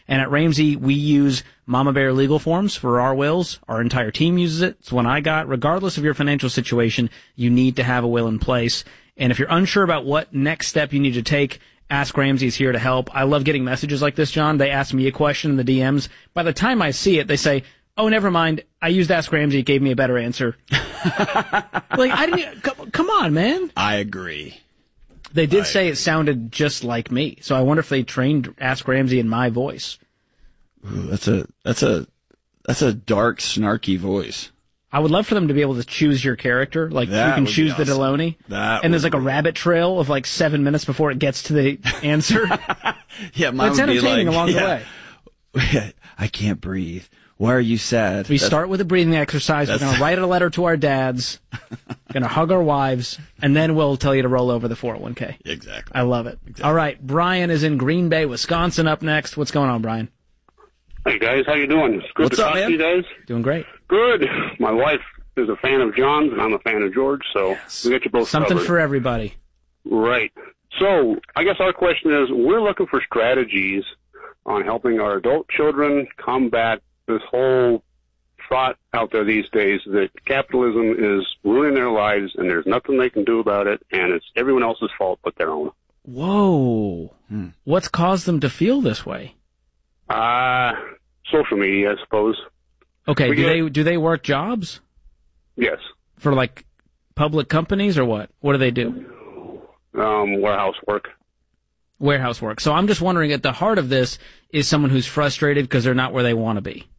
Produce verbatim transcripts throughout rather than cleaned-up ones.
And at Ramsey, we use Mama Bear legal forms for our wills. Our entire team uses it. It's one I got. Regardless of your financial situation, you need to have a will in place. And if you're unsure about what next step you need to take, Ask Ramsey is here to help. I love getting messages like this, John. They ask me a question in the D Ms. By the time I see it, they say, oh, never mind. I used Ask Ramsey. It gave me a better answer. Like, I didn't, come, come on, man. I agree. They did I say agree. it sounded just like me. So I wonder if they trained Ask Ramsey in my voice. Ooh, that's a, that's a, that's a dark, snarky voice. I would love for them to be able to choose your character. Like, That you can would be choose the awesome. Deloney. That and there's would like a be- rabbit trail of like seven minutes before it gets to the answer. Yeah, mine It's would be entertaining like, along yeah, the way. I can't breathe. Why are you sad? We That's- start with a breathing exercise. We're that's- going to write a letter to our dads, going to hug our wives, and then we'll tell you to roll over the four oh one k. Exactly. I love it. Exactly. All right, Brian is in Green Bay, Wisconsin up next. What's going on, Brian? Hey guys, how you doing? It's good What's to up, talk man? to you guys. Doing great. Good. My wife is a fan of John's, and I'm a fan of George, so we got you both Something covered. for everybody. Right. So I guess our question is, we're looking for strategies on helping our adult children combat this whole thought out there these days that capitalism is ruining their lives and there's nothing they can do about it, and it's everyone else's fault but their own. Whoa. Hmm. What's caused them to feel this way? Uh, social media, I suppose. Okay, We do get- they do they work jobs Yes. for like public companies or what? What do they do? Um, warehouse work. Warehouse work. So I'm just wondering, at the heart of this is someone who's frustrated because they're not where they want to be.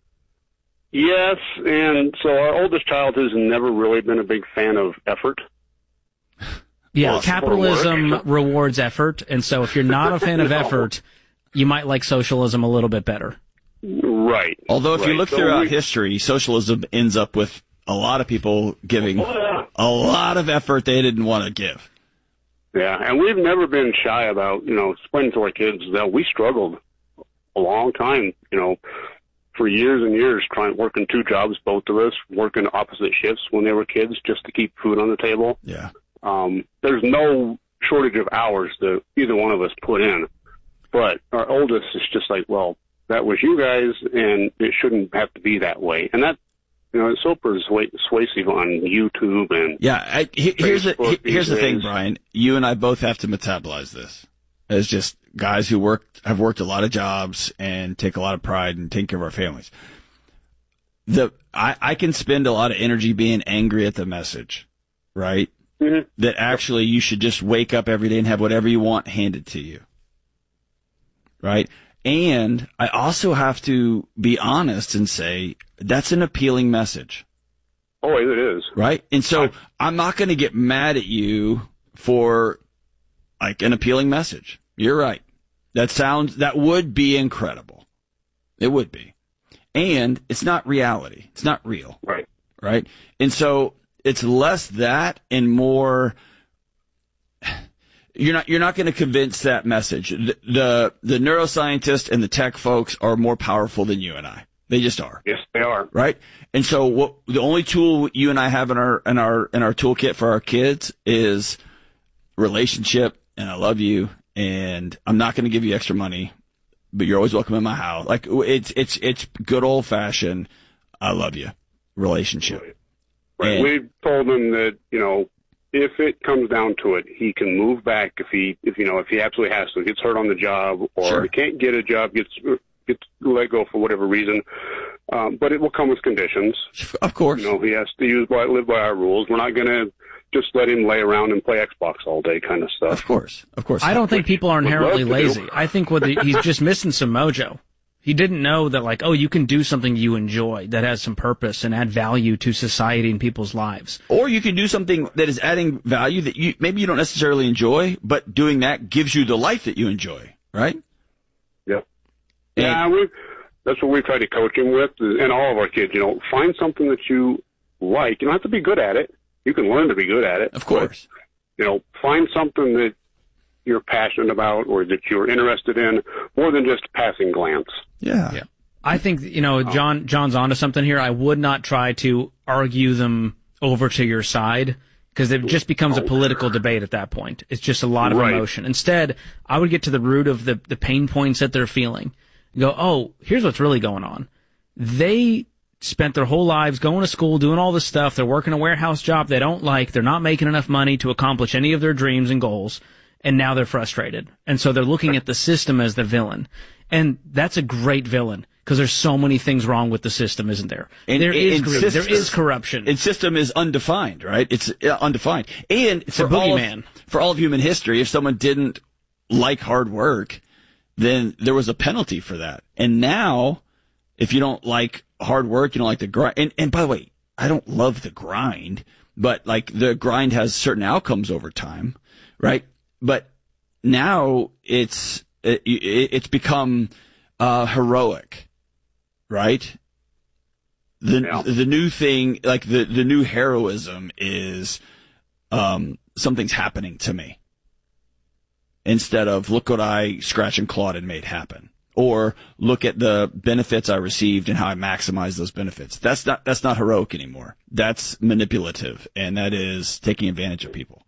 Yes, and so our oldest child has never really been a big fan of effort. Yeah, Well, capitalism for work. rewards effort, and so if you're not a fan of No. effort, you might like socialism a little bit better. Right. Although if you Right. look So throughout we- history, socialism ends up with a lot of people giving Oh, yeah. a lot of effort they didn't want to give. Yeah, and we've never been shy about, you know, explaining to our kids that we struggled a long time, you know, for years and years, trying working two jobs, both of us, working opposite shifts when they were kids just to keep food on the table. Yeah. Um, there's no shortage of hours that either one of us put in. But our oldest is just like, well, that was you guys, and it shouldn't have to be that way. And that, you know, it's so persuasive on YouTube and Yeah, I, he, here's the Facebook he- here's the these thing, days. Brian. You and I both have to metabolize this as just guys who work have worked a lot of jobs and take a lot of pride in taking care of our families. The I, I can spend a lot of energy being angry at the message, right? Mhm. That actually you should just wake up every day and have whatever you want handed to you, right? And I also have to be honest and say that's an appealing message. Oh, it is. Right? And so I'm not going to get mad at you for like an appealing message. You're right. That sounds, that would be incredible. It would be. And it's not reality. It's not real. Right. Right? And so it's less that and more, you're not, you're not going to convince that message. The, the, the neuroscientists and the tech folks are more powerful than you and I. They just are. Yes, they are. Right? And so what the only tool you and I have in our in our in our toolkit for our kids is relationship, and I love you, and I'm not going to give you extra money, but you're always welcome in my house. Like it's it's it's good old fashioned I love you relationship. Right. And- We told him that, you know, if it comes down to it, he can move back if he, if you know, if he absolutely has to. Gets hurt on the job, or Sure. he can't get a job, gets gets let go for whatever reason. Um, but it will come with conditions. Of course. You know, he has to use by live by our rules. We're not going to just let him lay around and play Xbox all day, kind of stuff. Of course. Of course. I don't think people are would inherently love to do. lazy. I think what the, he's just missing some mojo. He didn't know that, like, oh, you can do something you enjoy that has some purpose and add value to society and people's lives. Or you can do something that is adding value that you maybe you don't necessarily enjoy, but doing that gives you the life that you enjoy, right? Yep. And- Yeah, we that's what we try to coach him with, and all of our kids. You know, find something that you like. You don't have to be good at it. You can learn to be good at it. Of course. But, you know, find something that you're passionate about or that you're interested in, more than just a passing glance. Yeah. Yeah. I think, you know, John, John's onto something here. I would not try to argue them over to your side, because it just becomes a political debate at that point. It's just a lot of Right. emotion. Instead, I would get to the root of the, the pain points that they're feeling. You go, oh, here's what's really going on. They spent their whole lives going to school, doing all this stuff. They're working a warehouse job they don't like. They're not making enough money to accomplish any of their dreams and goals. And now they're frustrated. And so they're looking at the system as the villain. And that's a great villain because there's so many things wrong with the system, isn't there? And, there, and, is, and greed, system, there is corruption. And system is undefined, right? It's uh, undefined. And it's for a all, boogeyman. of, for all of human history, if someone didn't like hard work, then there was a penalty for that. And now, if you don't like hard work, you don't like the grind. And, and by the way, I don't love the grind, but like the grind has certain outcomes over time, right? But now it's it, it's become uh, heroic, right? The yeah. the new thing, like the, the new heroism is um, something's happening to me, instead of look what I scratch and clawed and made happen, or look at the benefits I received and how I maximize those benefits. That's not that's not heroic anymore. That's manipulative, and that is taking advantage of people.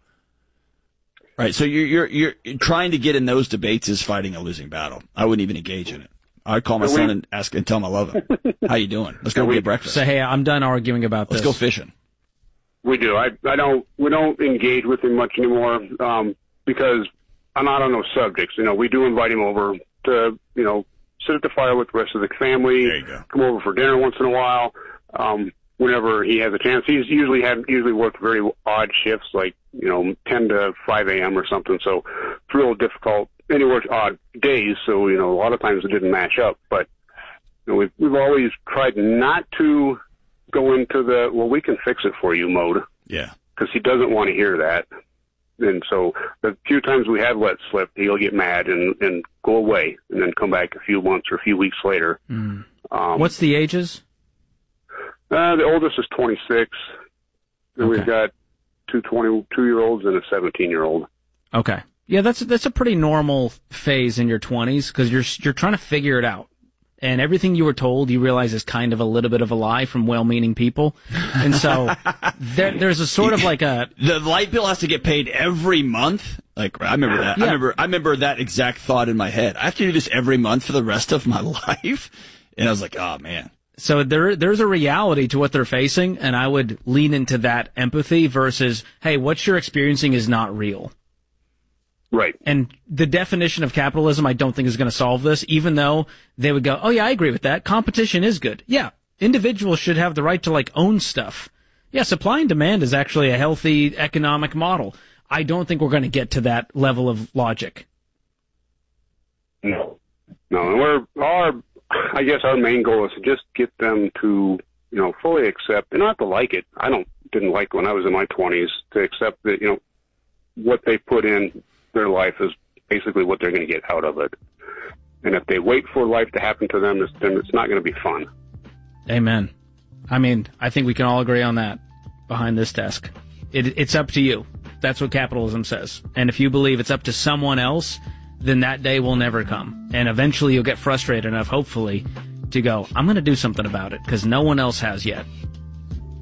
Right, so you're, you're, you're trying to get in those debates is fighting a losing battle. I wouldn't even engage in it. I'd call my So son we, and ask and tell him I love him. How you doing? Let's go we, get breakfast. Say, hey, I'm done arguing about Let's this. go fishing. We do. I, I don't, we don't engage with him much anymore, um, because I'm not on those subjects. You know, we do invite him over to, you know, sit at the fire with the rest of the family. There you go. Come over for dinner once in a while. Um, whenever he has a chance, he's usually had, usually worked very odd shifts, like, you know, ten to five a.m. or something. So it's real difficult. And he works odd days. So, you know, a lot of times it didn't match up, but you know, we've, we've always tried not to go into the, well, we can fix it for you mode. Yeah. Because he doesn't want to hear that. And so the few times we have let slip, he'll get mad and, and go away and then come back a few months or a few weeks later. Mm. Um, What's the ages? Uh, the oldest is twenty-six. And Okay. we've got two twenty-two-year-olds and a seventeen-year-old. Okay. Yeah, that's that's a pretty normal phase in your twenties because you're you're trying to figure it out. And everything you were told, you realize is kind of a little bit of a lie from well-meaning people. And so there, there's a sort of like a... The light bill has to get paid every month? Like, I remember that. Yeah. I remember I remember that exact thought in my head. I have to do this every month for the rest of my life? And I was like, oh, man. So there, there's a reality to what they're facing, and I would lean into that empathy versus, hey, what you're experiencing is not real. Right. And the definition of capitalism, I don't think is going to solve this, even though they would go, oh yeah, I agree with that. Competition is good. Yeah. Individuals should have the right to like own stuff. Yeah. Supply and demand is actually a healthy economic model. I don't think we're going to get to that level of logic. No. No. And we're, our, I guess our main goal is to just get them to, you know, fully accept, and not to like it. I don't, didn't like when I was in my twenties, to accept that, you know, what they put in their life is basically what they're going to get out of it. And if they wait for life to happen to them, then it's not going to be fun. Amen. I mean, I think we can all agree on that behind this desk. It, it's up to you. That's what capitalism says. And if you believe it's up to someone else, then that day will never come. And eventually you'll get frustrated enough, hopefully, to go, I'm going to do something about it because no one else has yet.